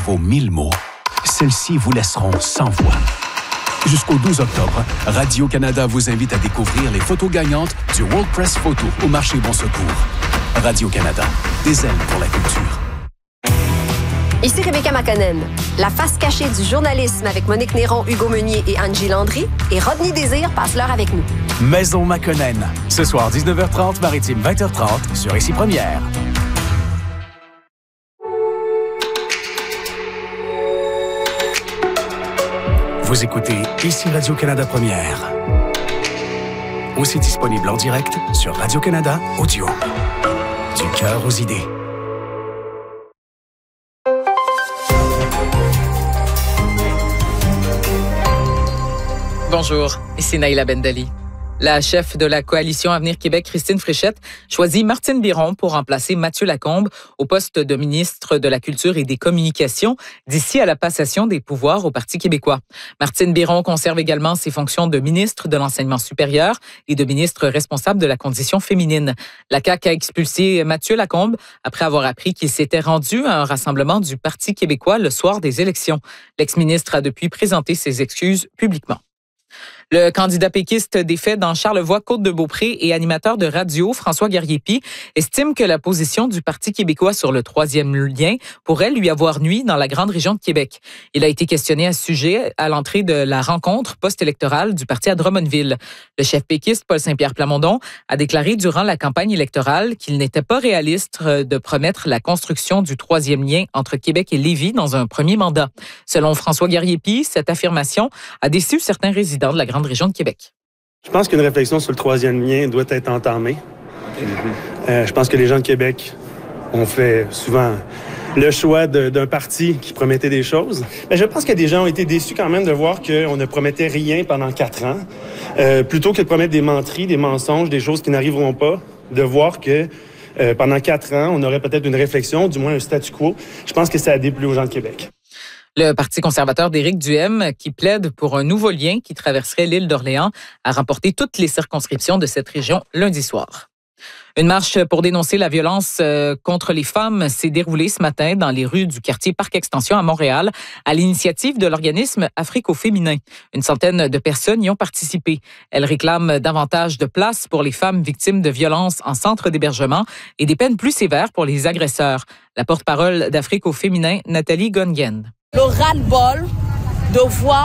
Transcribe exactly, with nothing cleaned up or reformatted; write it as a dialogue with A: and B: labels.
A: vos mille mots. Celles-ci vous laisseront sans voix. Jusqu'au douze octobre, Radio-Canada vous invite à découvrir les photos gagnantes du World Press Photo au marché Bon Secours. Radio-Canada, des ailes pour la culture.
B: Ici Rebecca McConnell. La face cachée du journalisme avec Monique Néron, Hugo Meunier et Angie Landry et Rodney Désir passe l'heure avec nous.
C: Maison McConnell. Ce soir, dix-neuf heures trente, Maritime vingt heures trente, sur Ici Première. Vous écoutez Ici Radio-Canada Première. Aussi disponible en direct sur Radio-Canada Audio. Du cœur aux idées.
D: Bonjour, ici Naïla Bendali. La chef de la coalition Avenir Québec, Christine Fréchette, choisit Martine Biron pour remplacer Mathieu Lacombe au poste de ministre de la Culture et des Communications d'ici à la passation des pouvoirs au Parti québécois. Martine Biron conserve également ses fonctions de ministre de l'Enseignement supérieur et de ministre responsable de la condition féminine. La C A Q a expulsé Mathieu Lacombe après avoir appris qu'il s'était rendu à un rassemblement du Parti québécois le soir des élections. L'ex-ministre a depuis présenté ses excuses publiquement. Le candidat péquiste défait dans Charlevoix-Côte-de-Beaupré et animateur de radio, François Garriépi, estime que la position du Parti québécois sur le troisième lien pourrait lui avoir nui dans la grande région de Québec. Il a été questionné à ce sujet à l'entrée de la rencontre post-électorale du parti à Drummondville. Le chef péquiste, Paul Saint-Pierre Plamondon, a déclaré durant la campagne électorale qu'il n'était pas réaliste de promettre la construction du troisième lien entre Québec et Lévis dans un premier mandat. Selon François Garriépi, cette affirmation a déçu certains résidents de la grande région de Québec.
E: Je pense qu'une réflexion sur le troisième lien doit être entamée. Euh, je pense que les gens de Québec ont fait souvent le choix de, d'un parti qui promettait des choses. Mais je pense que des gens ont été déçus quand même de voir qu'on ne promettait rien pendant quatre ans. Euh, plutôt que de promettre des menteries, des mensonges, des choses qui n'arriveront pas, de voir que euh, pendant quatre ans, on aurait peut-être une réflexion, du moins un statu quo. Je pense que ça a déplu aux gens de Québec.
D: Le Parti conservateur d'Éric Duhem, qui plaide pour un nouveau lien qui traverserait l'île d'Orléans, a remporté toutes les circonscriptions de cette région lundi soir. Une marche pour dénoncer la violence contre les femmes s'est déroulée ce matin dans les rues du quartier Parc Extension à Montréal, à l'initiative de l'organisme Afrique au féminin. Une centaine de personnes y ont participé. Elles réclament davantage de place pour les femmes victimes de violences en centre d'hébergement et des peines plus sévères pour les agresseurs. La porte-parole d'Afrique au féminin, Nathalie Gongen.
F: Le ras-le-bol de voir